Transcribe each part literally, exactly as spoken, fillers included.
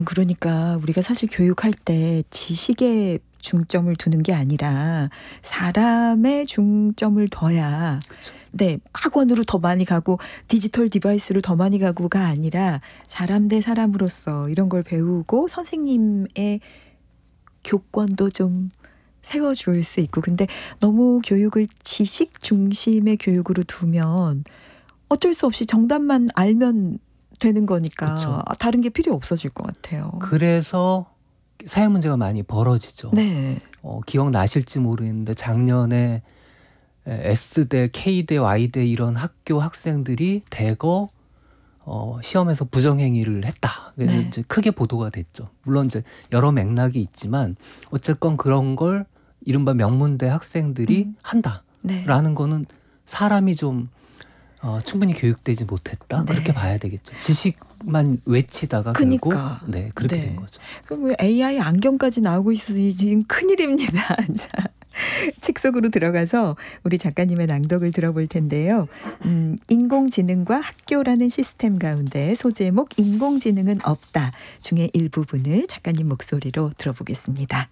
그러니까 우리가 사실 교육할 때 지식에 중점을 두는 게 아니라 사람에 중점을 둬야 그쵸. 네, 학원으로 더 많이 가고 디지털 디바이스로 더 많이 가고가 아니라 사람 대 사람으로서 이런 걸 배우고 선생님의 교권도 좀 세워줄 수 있고. 근데 너무 교육을 지식 중심의 교육으로 두면 어쩔 수 없이 정답만 알면 되는 거니까 그쵸. 다른 게 필요 없어질 것 같아요. 그래서 사회 문제가 많이 벌어지죠. 네. 어, 기억나실지 모르겠는데 작년에 S대, K대, Y대 이런 학교 학생들이 대거 어, 시험에서 부정행위를 했다. 그래서 네. 이제 크게 보도가 됐죠. 물론 이제 여러 맥락이 있지만 어쨌건 그런 걸 이른바 명문대 학생들이 음. 한다라는 네. 거는 사람이 좀 어, 충분히 교육되지 못했다. 네. 그렇게 봐야 되겠죠. 지식만 외치다가 그러니까. 결국 네, 그렇게 네. 된 거죠. 그럼 에이아이 안경까지 나오고 있으니 지금 큰일입니다. 자, 책 속으로 들어가서 우리 작가님의 낭독을 들어볼 텐데요. 음, 인공지능과 학교라는 시스템 가운데 소제목 인공지능은 없다 중에 일부분을 작가님 목소리로 들어보겠습니다.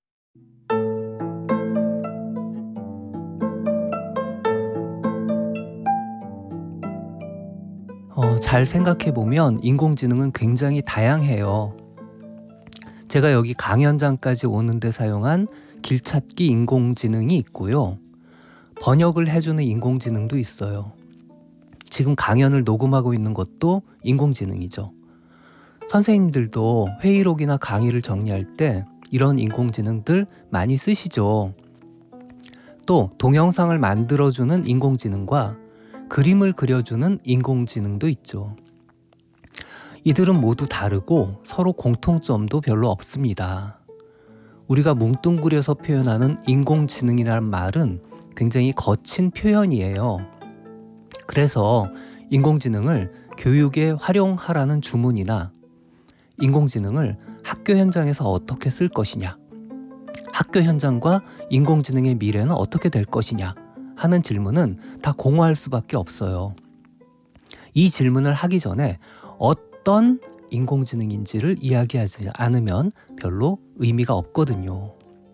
어, 잘 생각해 보면 인공지능은 굉장히 다양해요. 제가 여기 강연장까지 오는데 사용한 길찾기 인공지능이 있고요. 번역을 해주는 인공지능도 있어요. 지금 강연을 녹음하고 있는 것도 인공지능이죠. 선생님들도 회의록이나 강의를 정리할 때 이런 인공지능들 많이 쓰시죠. 또 동영상을 만들어주는 인공지능과 그림을 그려주는 인공지능도 있죠. 이들은 모두 다르고 서로 공통점도 별로 없습니다. 우리가 뭉뚱그려서 표현하는 인공지능이라는 말은 굉장히 거친 표현이에요. 그래서 인공지능을 교육에 활용하라는 주문이나 인공지능을 학교 현장에서 어떻게 쓸 것이냐, 학교 현장과 인공지능의 미래는 어떻게 될 것이냐 하는 질문은 다 공허할 수밖에 없어요. 이 질문을 하기 전에 어떤 인공지능인지를 이야기하지 않으면 별로 의미가 없거든요.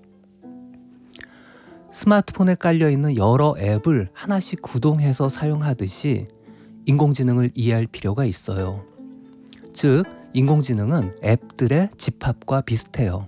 스마트폰에 깔려있는 여러 앱을 하나씩 구동해서 사용하듯이 인공지능을 이해할 필요가 있어요. 즉, 인공지능은 앱들의 집합과 비슷해요.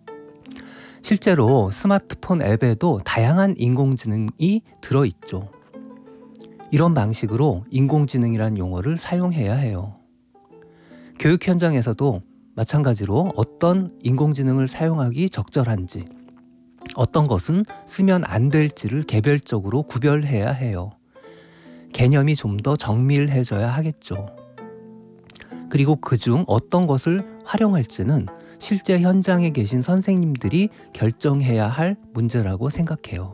실제로 스마트폰 앱에도 다양한 인공지능이 들어있죠. 이런 방식으로 인공지능이란 용어를 사용해야 해요. 교육 현장에서도 마찬가지로 어떤 인공지능을 사용하기 적절한지, 어떤 것은 쓰면 안 될지를 개별적으로 구별해야 해요. 개념이 좀 더 정밀해져야 하겠죠. 그리고 그중 어떤 것을 활용할지는 실제 현장에 계신 선생님들이 결정해야 할 문제라고 생각해요.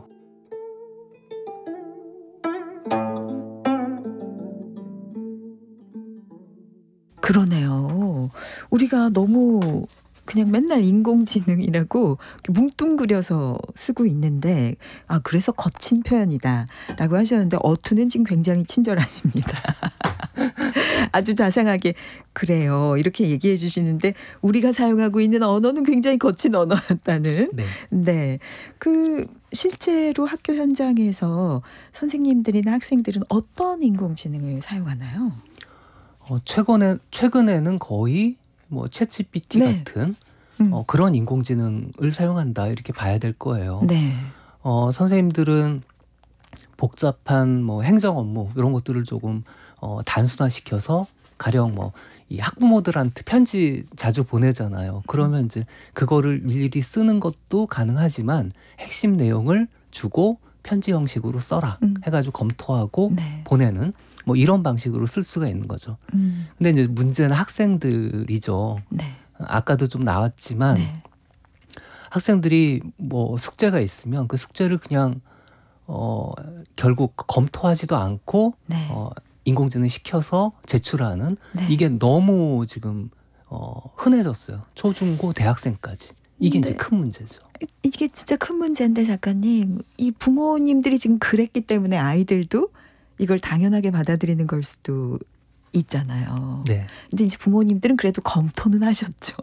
그러네요. 우리가 너무 그냥 맨날 인공지능이라고 뭉뚱그려서 쓰고 있는데, 아, 그래서 거친 표현이다 라고 하셨는데 어투는 지금 굉장히 친절하십니다. 아주 자상하게 그래요 이렇게 얘기해 주시는데 우리가 사용하고 있는 언어는 굉장히 거친 언어였다는. 네. 네. 그 실제로 학교 현장에서 선생님들이나 학생들은 어떤 인공지능을 사용하나요? 어, 최근에, 최근에는 거의 뭐 챗지피티 네. 같은 음. 어, 그런 인공지능을 사용한다 이렇게 봐야 될 거예요. 네. 어, 선생님들은 복잡한 뭐 행정 업무 이런 것들을 조금 어, 단순화시켜서 가령 뭐 이 학부모들한테 편지 자주 보내잖아요. 그러면 이제 그거를 일일이 쓰는 것도 가능하지만 핵심 내용을 주고 편지 형식으로 써라 음. 해가지고 검토하고 네. 보내는 뭐 이런 방식으로 쓸 수가 있는 거죠. 음. 근데 이제 문제는 학생들이죠. 네. 아까도 좀 나왔지만 네. 학생들이 뭐 숙제가 있으면 그 숙제를 그냥 어 결국 검토하지도 않고 네. 어 인공지능 시켜서 제출하는 네. 이게 너무 지금 어 흔해졌어요. 초중고 대학생까지. 이게 네. 이제 큰 문제죠. 이게 진짜 큰 문제인데 작가님, 이 부모님들이 지금 그랬기 때문에 아이들도 이걸 당연하게 받아들이는 걸 수도 있잖아요. 네. 근데 이제 부모님들은 그래도 검토는 하셨죠.